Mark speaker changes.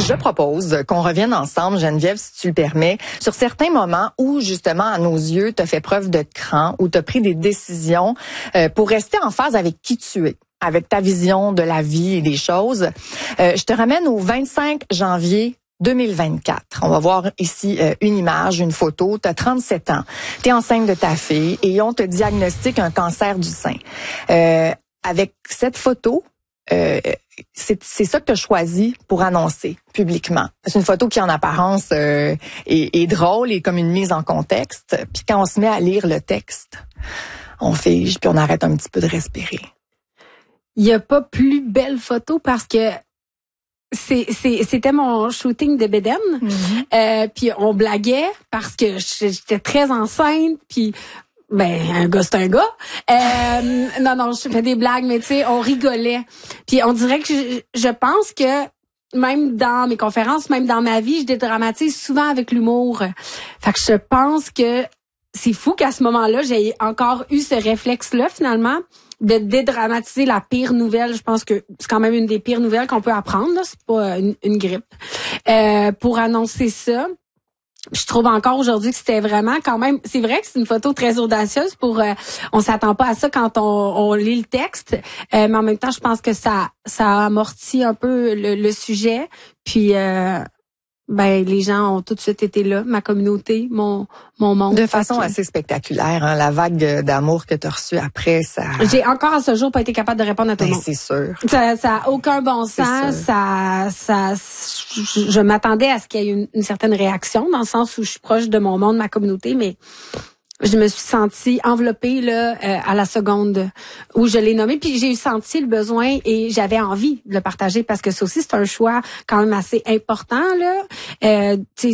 Speaker 1: Je propose qu'on revienne ensemble, Geneviève, si tu le permets, sur certains moments où, justement, à nos yeux, tu as fait preuve de cran, où tu as pris des décisions pour rester en phase avec qui tu es, avec ta vision de la vie et des choses. Je te ramène au 25 janvier 2024. On va voir ici une image, une photo. Tu as 37 ans. Tu es enceinte de ta fille et on te diagnostique un cancer du sein. Avec cette photo, c'est ça que tu as choisi pour annoncer publiquement. C'est une photo qui en apparence est drôle et comme une mise en contexte. Puis quand on se met à lire le texte, on fige puis on arrête un petit peu de respirer.
Speaker 2: Il n'y a pas plus belle photo parce que c'était mon shooting de bédaine. Puis on blaguait parce que j'étais très enceinte. Puis un gars, c'est un gars. Non, je fais des blagues, mais tu sais, on rigolait. Puis on dirait que je pense que même dans mes conférences, même dans ma vie, je dédramatise souvent avec l'humour. Fait que je pense que c'est fou qu'à ce moment-là, j'ai encore eu ce réflexe-là, finalement, de dédramatiser la pire nouvelle. Je pense que c'est quand même une des pires nouvelles qu'on peut apprendre, là. C'est pas une grippe. Pour annoncer ça. Je trouve encore aujourd'hui que c'était vraiment quand même, c'est vrai que c'est une photo très audacieuse pour, on s'attend pas à ça quand on lit le texte, mais en même temps, je pense que ça amortit un peu le sujet, puis les gens ont tout de suite été là, ma communauté, mon monde.
Speaker 1: De façon assez spectaculaire, hein, la vague d'amour que tu as reçue après, ça...
Speaker 2: J'ai encore à ce jour pas été capable de répondre à tout le monde.
Speaker 1: C'est sûr.
Speaker 2: Ça a aucun bon sens. Je m'attendais à ce qu'il y ait une certaine réaction, dans le sens où je suis proche de mon monde, ma communauté, mais je me suis sentie enveloppée là à la seconde où je l'ai nommé, puis j'ai eu senti le besoin et j'avais envie de le partager parce que ça aussi c'est un choix quand même assez important là. Tu sais,